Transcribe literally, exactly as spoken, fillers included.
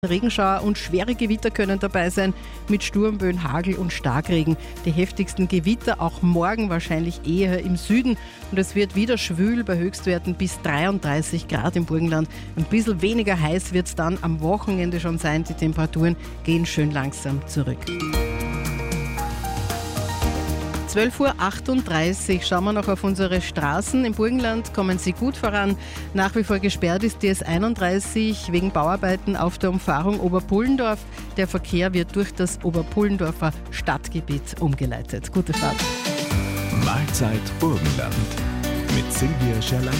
Regenschauer und schwere Gewitter können dabei sein mit Sturmböen, Hagel und Starkregen. Die heftigsten Gewitter auch morgen wahrscheinlich eher im Süden und es wird wieder schwül bei Höchstwerten bis dreiunddreißig Grad im Burgenland. Ein bisschen weniger heiß wird es dann am Wochenende schon sein. Die Temperaturen gehen schön langsam zurück. zwölf Uhr achtunddreißig, schauen wir noch auf unsere Straßen. Im Burgenland kommen sie gut voran. Nach wie vor gesperrt ist die S einunddreißig wegen Bauarbeiten auf der Umfahrung Oberpullendorf. Der Verkehr wird durch das Oberpullendorfer Stadtgebiet umgeleitet. Gute Fahrt. Mahlzeit Burgenland mit Silvia Scherlanger.